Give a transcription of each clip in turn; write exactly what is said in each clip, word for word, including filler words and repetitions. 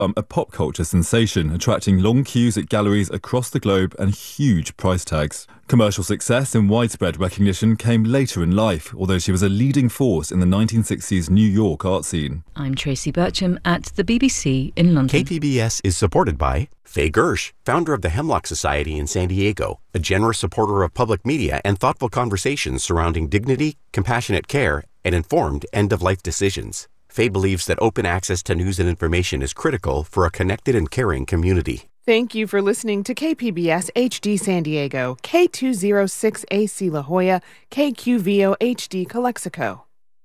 become a pop culture sensation, attracting long queues at galleries across the globe and huge price tags. Commercial success and widespread recognition came later in life, although she was a leading force in the nineteen sixties New York art scene. I'm Tracy Bircham at the B B C in London. K P B S is supported by Faye Gersh, founder of the Hemlock Society in San Diego, a generous supporter of public media and thoughtful conversations surrounding dignity, compassionate care, and informed end-of-life decisions. Faye believes that open access to news and information is critical for a connected and caring community. Thank you for listening to K P B S H D San Diego, K two oh six A C La Jolla, K Q V O H D Calexico.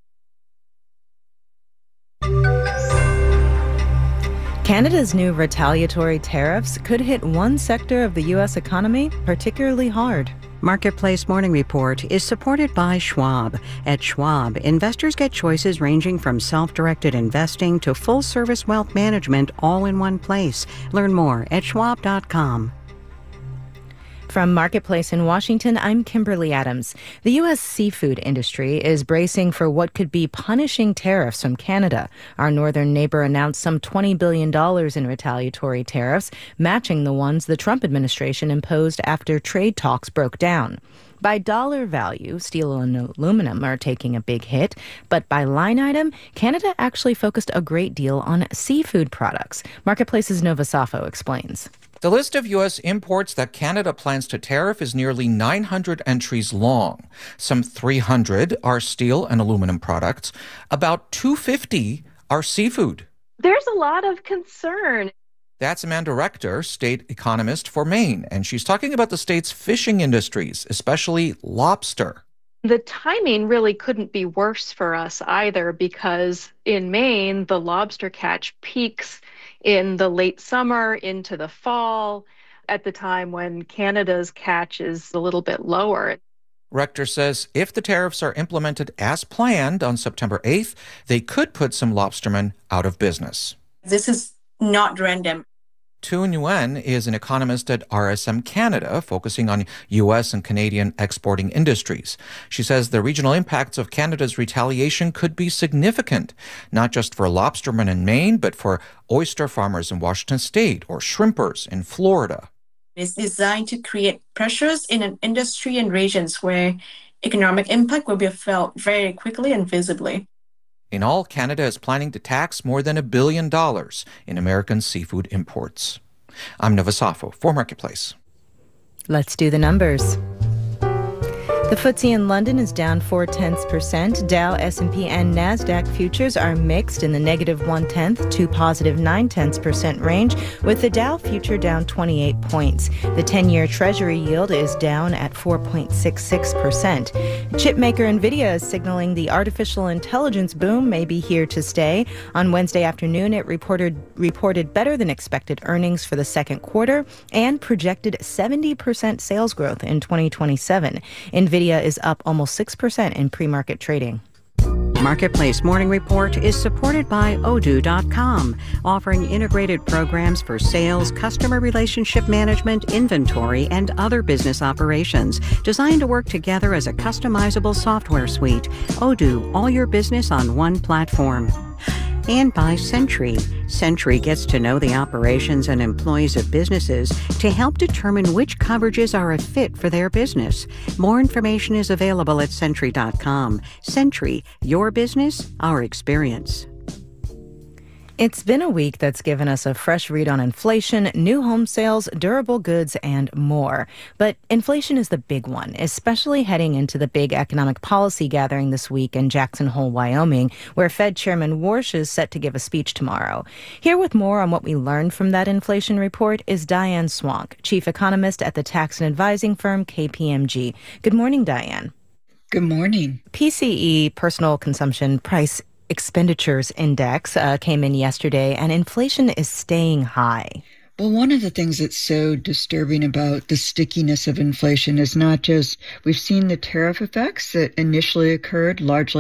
Canada's new retaliatory tariffs could hit one sector of the U S economy particularly hard. Marketplace Morning Report is supported by Schwab. At Schwab, investors get choices ranging from self-directed investing to full-service wealth management all in one place. Learn more at schwab dot com. From Marketplace in Washington, I'm Kimberly Adams. The U S seafood industry is bracing for what could be punishing tariffs from Canada. Our northern neighbor announced some twenty billion dollars in retaliatory tariffs, matching the ones the Trump administration imposed after trade talks broke down. By dollar value, steel and aluminum are taking a big hit, but by line item, Canada actually focused a great deal on seafood products. Marketplace's Nova Safo explains. The list of U S imports that Canada plans to tariff is nearly nine hundred entries long. Some three hundred are steel and aluminum products. About two hundred fifty are seafood. There's a lot of concern. That's Amanda Rector, state economist for Maine, and she's talking about the state's fishing industries, especially lobster. The timing really couldn't be worse for us either, because in Maine, the lobster catch peaks in the late summer into the fall, at the time when Canada's catch is a little bit lower. Rector says if the tariffs are implemented as planned on September eighth, they could put some lobstermen out of business. This is not random. Tu Nguyen is an economist at R S M Canada, focusing on U S and Canadian exporting industries. She says the regional impacts of Canada's retaliation could be significant, not just for lobstermen in Maine, but for oyster farmers in Washington State or shrimpers in Florida. It's designed to create pressures in an industry and regions where economic impact will be felt very quickly and visibly. In all, Canada is planning to tax more than a billion dollars in American seafood imports. I'm Nova Safo for Marketplace. Let's do the numbers. The F T S E in London is down four tenths percent. Dow, S and P, and NASDAQ futures are mixed in the negative one tenth to positive nine tenths percent range, with the Dow future down twenty-eight points. The ten-year Treasury yield is down at four point six six percent. Chipmaker NVIDIA is signaling the artificial intelligence boom may be here to stay. On Wednesday afternoon, it reported reported better than expected earnings for the second quarter and projected seventy percent sales growth in twenty twenty-seven. NVIDIA is up almost six percent in pre-market trading. Marketplace Morning Report is supported by Odoo dot com, offering integrated programs for sales, customer relationship management, inventory, and other business operations, designed to work together as a customizable software suite. Odoo, all your business on one platform. And by Sentry. Sentry gets to know the operations and employees of businesses to help determine which coverages are a fit for their business. More information is available at Sentry dot com. Sentry, your business, our experience. It's been a week that's given us a fresh read on inflation, new home sales, durable goods, and more. But inflation is the big one, especially heading into the big economic policy gathering this week in Jackson Hole, Wyoming, where Fed Chairman Warsh is set to give a speech tomorrow. Here with more on what we learned from that inflation report is Diane Swank, chief economist at the tax and advising firm K P M G. Good morning, Diane. Good morning. P C E, Personal Consumption Price Expenditures Index uh, came in yesterday, and inflation is staying high. Well, one of the things that's so disturbing about the stickiness of inflation is not just we've seen the tariff effects that initially occurred largely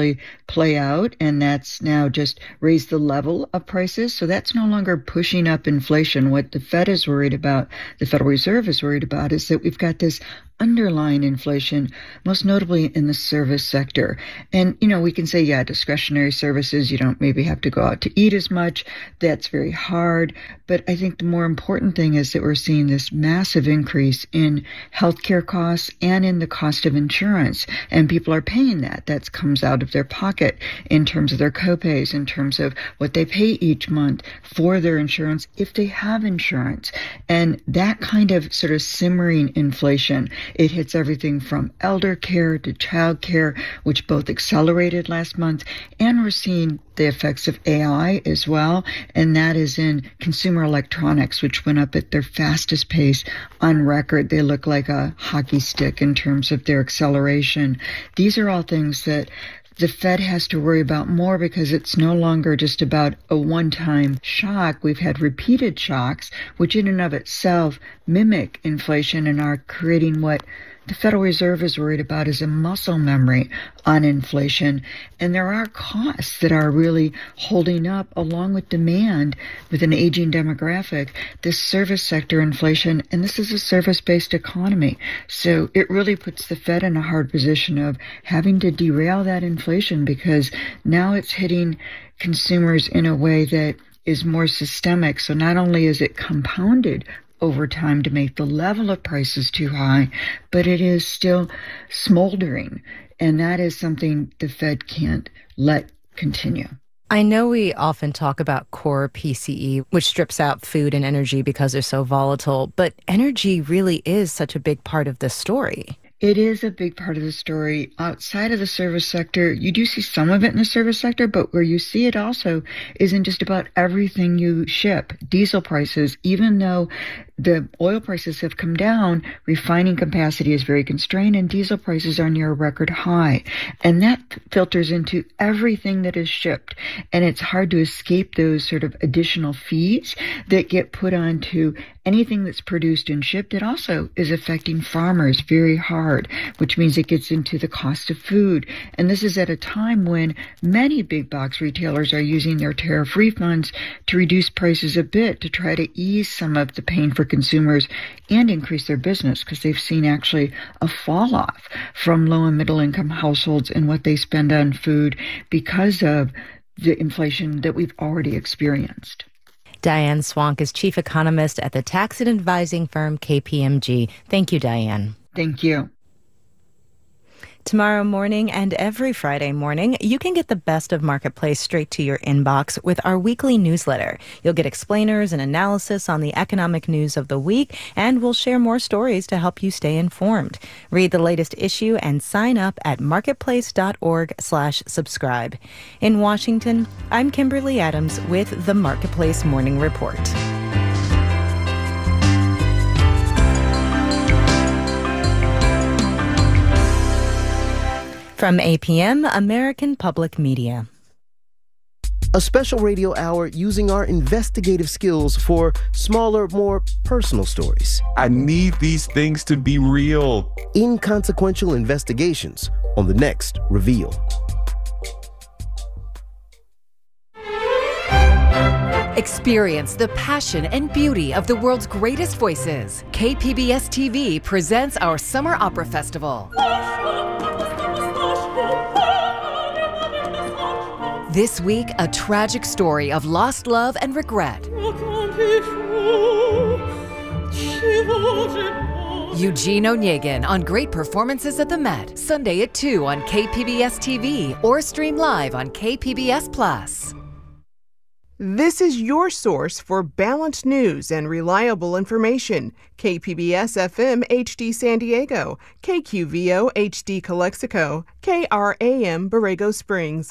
play out, and that's now just raised the level of prices. So that's no longer pushing up inflation. What the Fed is worried about, the Federal Reserve is worried about, is that we've got this underlying inflation, most notably in the service sector. And, you know, we can say, yeah, discretionary services, you don't maybe have to go out to eat as much. That's very hard. But I think the more important thing is that we're seeing this massive increase in healthcare costs and in the cost of insurance. And people are paying that. That comes out of their pocket in terms of their copays, in terms of what they pay each month for their insurance, if they have insurance. And that kind of sort of simmering inflation, it hits everything from elder care to child care, which both accelerated last month. And we're seeing the effects of A I as well. And that is in consumer electronics, which went up at their fastest pace on record. They look like a hockey stick in terms of their acceleration. These are all things that the Fed has to worry about more because it's no longer just about a one-time shock. We've had repeated shocks, which in and of itself mimic inflation and are creating what the Federal Reserve is worried about is a muscle memory on inflation. And there are costs that are really holding up along with demand with an aging demographic, this service sector inflation, and this is a service-based economy. So it really puts the Fed in a hard position of having to derail that inflation because now it's hitting consumers in a way that is more systemic. So not only is it compounded over time to make the level of prices too high, but it is still smoldering. And that is something the Fed can't let continue. I know we often talk about core P C E, which strips out food and energy because they're so volatile, but energy really is such a big part of this story. It is a big part of the story. Outside of the service sector, you do see some of it in the service sector, but where you see it also is in just about everything you ship. Diesel prices, even though the oil prices have come down, refining capacity is very constrained and diesel prices are near a record high. And that filters into everything that is shipped. And it's hard to escape those sort of additional fees that get put onto anything that's produced and shipped. It also is affecting farmers very hard, which means it gets into the cost of food. And this is at a time when many big box retailers are using their tariff refunds to reduce prices a bit to try to ease some of the pain for consumers and increase their business because they've seen actually a fall off from low and middle income households and what they spend on food because of the inflation that we've already experienced. Diane Swank is chief economist at the tax and advising firm K P M G. Thank you, Diane. Thank you. Tomorrow morning and every Friday morning, you can get the best of Marketplace straight to your inbox with our weekly newsletter. You'll get explainers and analysis on the economic news of the week, and we'll share more stories to help you stay informed. Read the latest issue and sign up at marketplace.org slash subscribe. In Washington, I'm Kimberly Adams with the Marketplace Morning Report. From A P M, American Public Media. A special radio hour using our investigative skills for smaller, more personal stories. I need these things to be real. Inconsequential investigations on the next Reveal. Experience the passion and beauty of the world's greatest voices. K P B S T V presents our Summer Opera Festival. This week, a tragic story of lost love and regret. Eugene Onegin on Great Performances at the Met, Sunday at two on K P B S T V or stream live on K P B S Plus. This is your source for balanced news and reliable information. K P B S F M H D San Diego, K Q V O H D Calexico, K R A M Borrego Springs.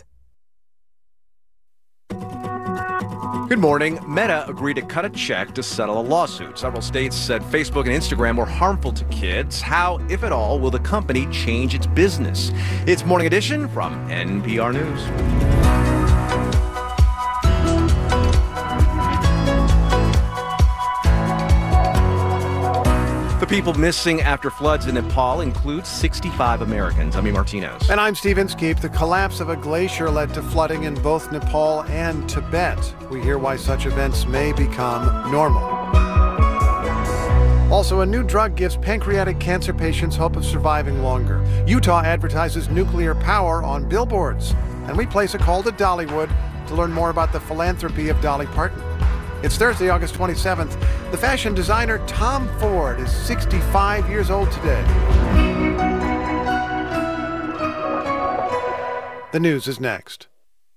Good morning. Meta agreed to cut a check to settle a lawsuit. Several states said Facebook and Instagram were harmful to kids. How, if at all, will the company change its business? It's Morning Edition from N P R News. The The people missing after floods in Nepal include sixty-five Americans. I'm E. Martinez. And I'm Steve Inskeep. The collapse of a glacier led to flooding in both Nepal and Tibet. We hear why such events may become normal. Also, a new drug gives pancreatic cancer patients hope of surviving longer. Utah advertises nuclear power on billboards. And we place a call to Dollywood to learn more about the philanthropy of Dolly Parton. It's Thursday, August twenty-seventh. The fashion designer Tom Ford is sixty-five years old today. The news is next.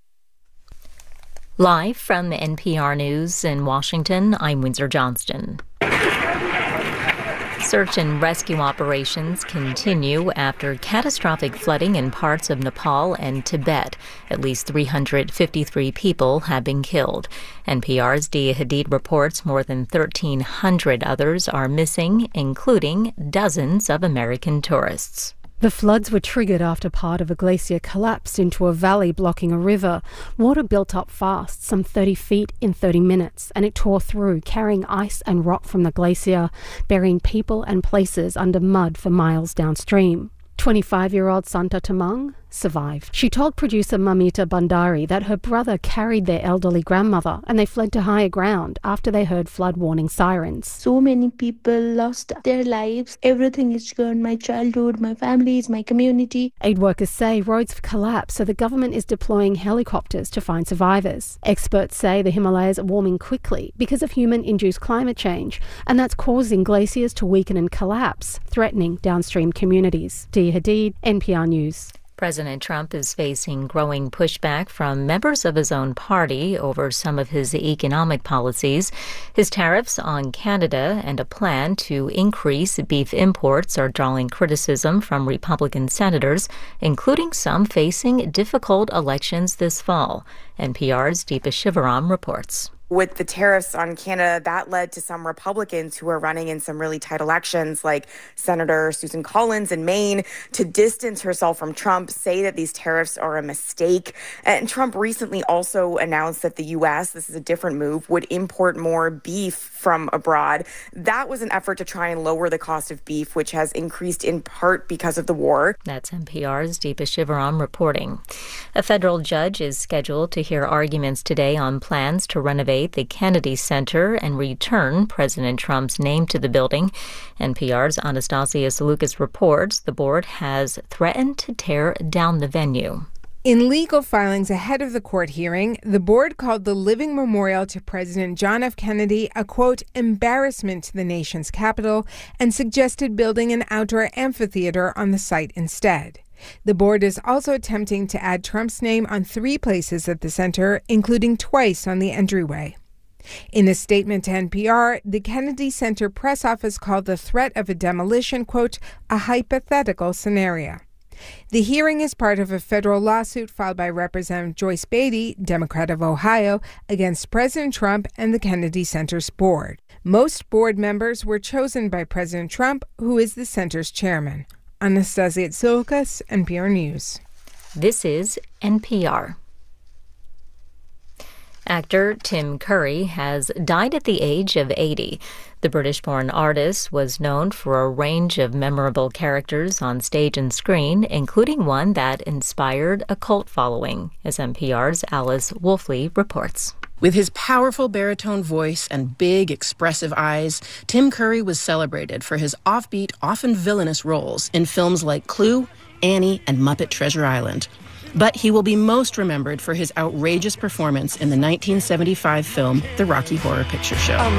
Live from N P R News in Washington, I'm Windsor Johnston. Search and rescue operations continue after catastrophic flooding in parts of Nepal and Tibet. At least three hundred fifty-three people have been killed. N P R's Dia Hadid reports more than thirteen hundred others are missing, including dozens of American tourists. The floods were triggered after part of a glacier collapsed into a valley blocking a river. Water built up fast, some thirty feet in thirty minutes, and it tore through, carrying ice and rock from the glacier, burying people and places under mud for miles downstream. twenty-five-year-old Santa Tamang survived. She told producer Mamita Bandari that her brother carried their elderly grandmother and they fled to higher ground after they heard flood warning sirens. So many people lost their lives. Everything is gone. My childhood, my families, my community. Aid workers say roads have collapsed, so the government is deploying helicopters to find survivors. Experts say the Himalayas are warming quickly because of human-induced climate change, and that's causing glaciers to weaken and collapse, threatening downstream communities. Dia Hadid, N P R News. President Trump is facing growing pushback from members of his own party over some of his economic policies. His tariffs on Canada and a plan to increase beef imports are drawing criticism from Republican senators, including some facing difficult elections this fall. N P R's Deepa Shivaram reports. With the tariffs on Canada, that led to some Republicans who are running in some really tight elections, like Senator Susan Collins in Maine, to distance herself from Trump, say that these tariffs are a mistake. And Trump recently also announced that the U S, this is a different move, would import more beef from abroad. That was an effort to try and lower the cost of beef, which has increased in part because of the war. That's N P R's Deepa Shivaram reporting. A federal judge is scheduled to hear arguments today on plans to renovate the Kennedy Center and return President Trump's name to the building. N P R's Anastasios Lucas reports the board has threatened to tear down the venue. In legal filings ahead of the court hearing, the board called the living memorial to President John F. Kennedy a, quote, embarrassment to the nation's capital and suggested building an outdoor amphitheater on the site instead. The board is also attempting to add Trump's name on three places at the center, including twice on the entryway. In a statement to N P R, the Kennedy Center press office called the threat of a demolition, quote, a hypothetical scenario. The hearing is part of a federal lawsuit filed by Representative Joyce Beatty, Democrat of Ohio, against President Trump and the Kennedy Center's board. Most board members were chosen by President Trump, who is the center's chairman. Anastasia Tsoukas, N P R News. This is N P R. Actor Tim Curry has died at the age of eighty. The British-born artist was known for a range of memorable characters on stage and screen, including one that inspired a cult following, as N P R's Alice Wolfley reports. With his powerful baritone voice and big, expressive eyes, Tim Curry was celebrated for his offbeat, often villainous roles in films like Clue, Annie, and Muppet Treasure Island. But he will be most remembered for his outrageous performance in the nineteen seventy-five film The Rocky Horror Picture Show.